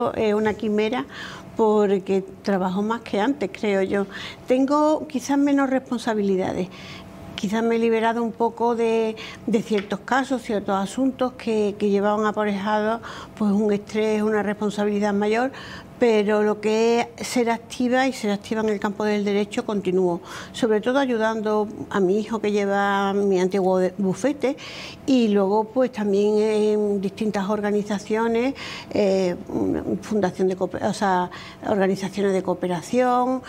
Es una quimera porque trabajo más que antes, creo yo. Tengo quizás menos responsabilidades. Quizás me he liberado un poco de ciertos casos, ciertos asuntos que llevaban aparejados pues un estrés, una responsabilidad mayor, pero lo que es ser activa en el campo del derecho continúo, sobre todo ayudando a mi hijo que lleva mi antiguo bufete, y luego pues también en distintas organizaciones, organizaciones de cooperación,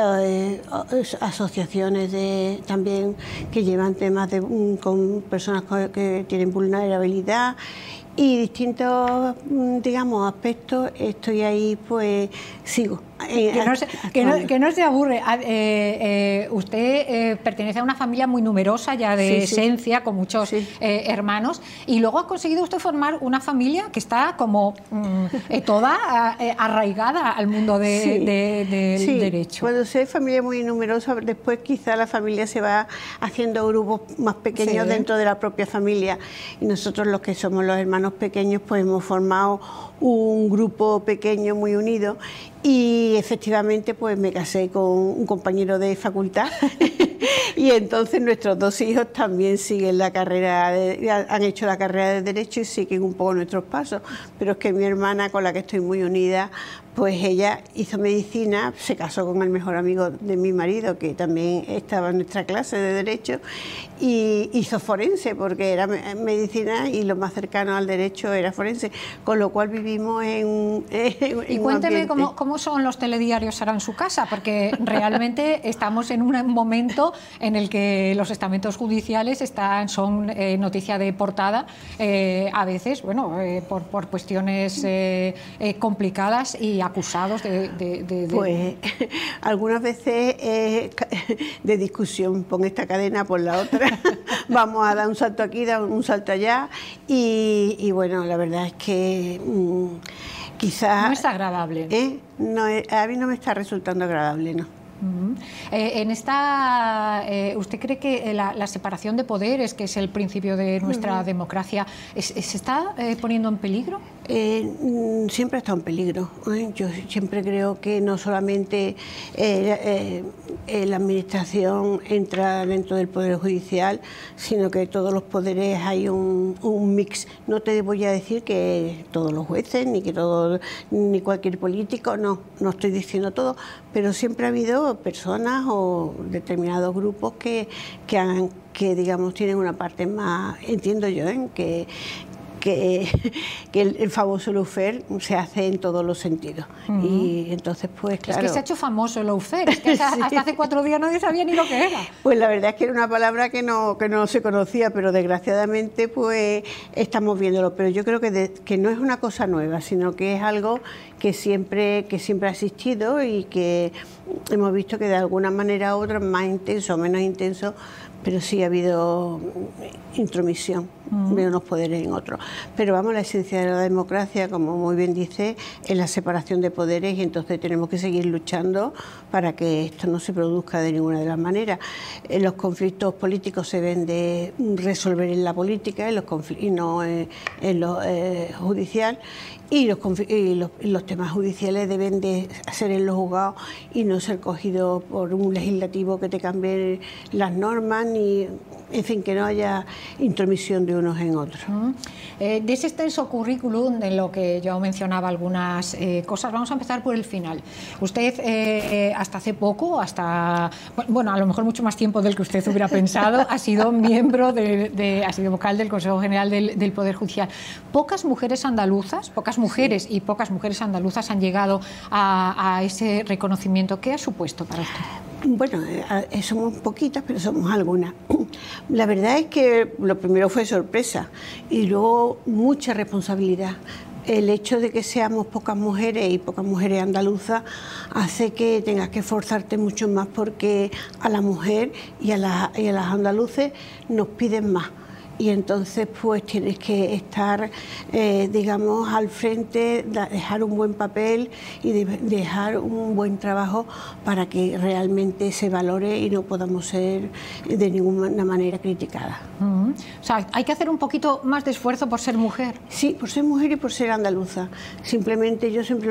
asociaciones también que llevan temas con personas que tienen vulnerabilidad. Y distintos, digamos, aspectos, estoy ahí, pues sigo. Que no se aburre. Usted pertenece a una familia muy numerosa ya de esencia, con muchos hermanos, y luego ha conseguido usted formar una familia que está como toda arraigada al mundo del derecho. Cuando se es familia muy numerosa, después quizá la familia se va haciendo grupos más pequeños dentro de la propia familia, y nosotros los que somos los hermanos pequeños pues hemos formado un grupo pequeño muy unido, y efectivamente pues me casé con un compañero de facultad y entonces nuestros dos hijos también siguen la carrera, han hecho la carrera de Derecho y siguen un poco nuestros pasos, pero es que mi hermana, con la que estoy muy unida, pues ella hizo medicina, se casó con el mejor amigo de mi marido, que también estaba en nuestra clase de Derecho, y hizo forense, porque era medicina y lo más cercano al derecho era forense, con lo cual vivimos en y cuénteme cómo son los telediarios ahora en su casa, porque realmente estamos en un momento en el que los estamentos judiciales son noticia de portada, a veces, bueno, por cuestiones complicadas y acusados Pues algunas veces de discusión, pon esta cadena por la otra, vamos a dar un salto aquí, dar un salto allá, y bueno, la verdad es que quizás... No es agradable. No, a mí no me está resultando agradable, ¿no? ¿Usted cree que la separación de poderes, que es el principio de nuestra democracia, se está poniendo en peligro? Siempre ha estado en peligro. Yo siempre creo que no solamente la administración entra dentro del Poder Judicial, sino que todos los poderes hay un mix. No te voy a decir que todos los jueces, ni cualquier político, no estoy diciendo todo, pero siempre ha habido personas o determinados grupos que digamos tienen una parte más, entiendo yo, que el famoso lawfare se hace en todos los sentidos. Y entonces, pues claro... Es que se ha hecho famoso el lawfare, es que hasta hace 4 días nadie sabía ni lo que era. Pues la verdad es que era una palabra que no se conocía, pero desgraciadamente pues estamos viéndolo. Pero yo creo que no es una cosa nueva, sino que es algo que siempre ha existido, y que hemos visto que de alguna manera u otra, más intenso o menos intenso, pero sí ha habido intromisión de unos poderes en otros. Pero vamos, la esencia de la democracia, como muy bien dice, es la separación de poderes, y entonces tenemos que seguir luchando para que esto no se produzca de ninguna de las maneras. Los conflictos políticos se deben de resolver en la política y no en lo judicial, y los temas judiciales deben de ser en los juzgados y no ser cogidos por un legislativo que te cambie las normas, ni, en fin, que no haya intromisión de unos en otros. De ese extenso currículum, de lo que yo mencionaba algunas cosas, vamos a empezar por el final. Usted hasta hace poco, bueno, a lo mejor mucho más tiempo del que usted hubiera pensado, ha sido miembro ha sido vocal del Consejo General del Poder Judicial. Pocas mujeres andaluzas andaluzas han llegado a ese reconocimiento. ¿Qué ha supuesto para usted? Bueno, somos poquitas, pero somos algunas. La verdad es que lo primero fue sorpresa, y luego mucha responsabilidad. El hecho de que seamos pocas mujeres y pocas mujeres andaluzas hace que tengas que esforzarte mucho más, porque a la mujer y a las andaluces nos piden más. Y entonces pues tienes que estar, digamos, al frente, dejar un buen papel y dejar un buen trabajo para que realmente se valore y no podamos ser de ninguna manera criticadas. O sea, hay que hacer un poquito más de esfuerzo por ser mujer. Sí, por ser mujer y por ser andaluza. Simplemente yo siempre